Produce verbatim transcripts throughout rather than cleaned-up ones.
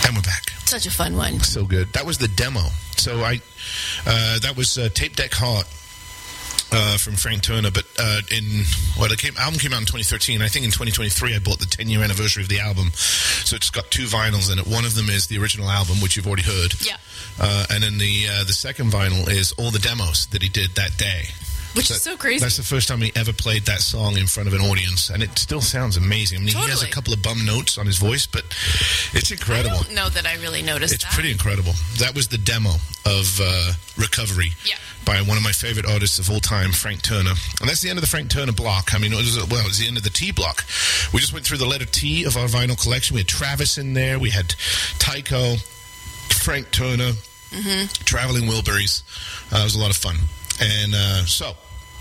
And we're back. Such a fun one. So good. That was the demo. So I, uh, that was uh, Tape Deck Heart uh, from Frank Turner. But uh, in, well, the came, album came out in twenty thirteen. I think in twenty twenty-three I bought the ten-year anniversary of the album. So it's got two vinyls in it. One of them is the original album, which you've already heard. Yeah. Uh, and then the uh, the second vinyl is all the demos that he did that day. Which so is so crazy. That's the first time he ever played that song in front of an audience, and it still sounds amazing. I mean, Totally. he has a couple of bum notes on his voice, but it's incredible. I don't know that I really noticed It's that. pretty incredible. That was the demo of uh, Recovery Yeah. by one of my favorite artists of all time, Frank Turner. And that's the end of the Frank Turner block. I mean, it was, well, it was the end of the T block. We just went through the letter T of our vinyl collection. We had Travis in there. We had Tycho, Frank Turner, Mm-hmm. Traveling Wilburys. Uh, it was a lot of fun. And uh, so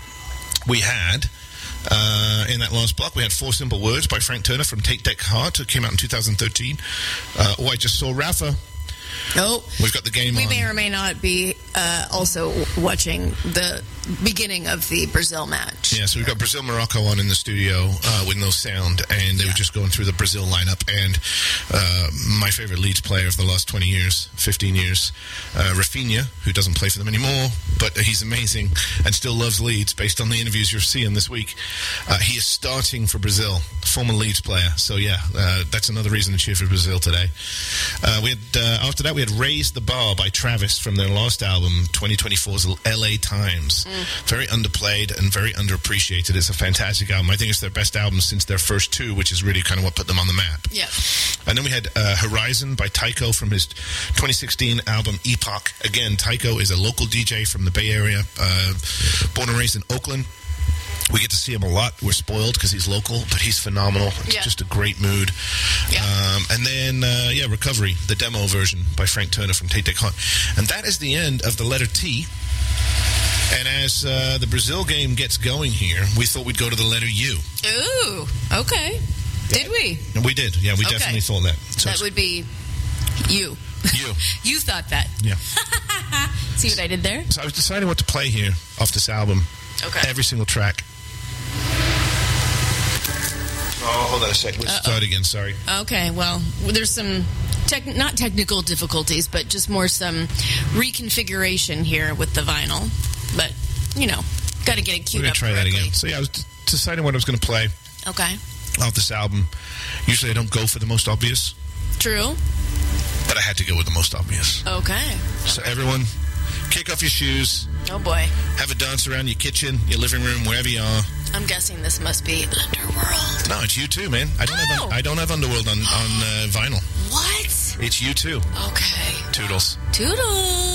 we had... Uh, in that last block, we had Four Simple Words by Frank Turner from Tape Deck Heart. It came out in two thousand thirteen. Uh, oh, I Just Saw Rafa. Oh, We've got the game we on. may or may not be uh, also watching the beginning of the Brazil match. Yeah, so we've got Brazil-Morocco on in the studio uh, with no sound, and they Yeah. were just going through the Brazil lineup. And uh, my favorite Leeds player of the last twenty years, fifteen years, uh, Rafinha, who doesn't play for them anymore, but he's amazing and still loves Leeds based on the interviews you're seeing this week. Uh, he is starting for Brazil, former Leeds player. So, yeah, uh, that's another reason to cheer for Brazil today. Uh, we had uh, after that, we had Raise the Bar by Travis from their last album, twenty twenty-four's L A Times. Mm. Very underplayed and very underappreciated. It's a fantastic album. I think it's their best album since their first two, which is really kind of what put them on the map. Yeah. And then we had uh, Horizon by Tycho from his twenty sixteen album Epoch. Again, Tycho is a local D J from the Bay Area, uh, born and raised in Oakland. We get to see him a lot. We're spoiled because he's local, but he's phenomenal. It's Yeah. just a great mood. Yeah. Um, and then, uh, yeah, Recovery, the demo version by Frank Turner from Tape Deck Heart. And that is the end of the letter T. And as uh, the Brazil game gets going here, we thought we'd go to the letter U. Ooh, okay. Did we? And we did. Yeah, we Okay. definitely thought that. So That it's would be you. you. You thought that. Yeah. See what I did there? So I was deciding what to play here off this album. Okay. Every single track. Oh, hold on a second. Let's Uh-oh. start again. Sorry. Okay, well, there's some, tech, not technical difficulties, but just more some reconfiguration here with the vinyl. But, you know, got to get it We're queued going up to try that correctly. again. So, yeah, I was d- deciding what I was going to play Okay, off this album. Usually I don't go for the most obvious, true. but I had to go with the most obvious. Okay. So, everyone, kick off your shoes, Oh, boy. have a dance around your kitchen, your living room, wherever you are. I'm guessing this must be Underworld. No, it's you too, man. I don't Oh. have I don't have Underworld on, on uh, vinyl. What? It's you too. Okay. Toodles. Toodles.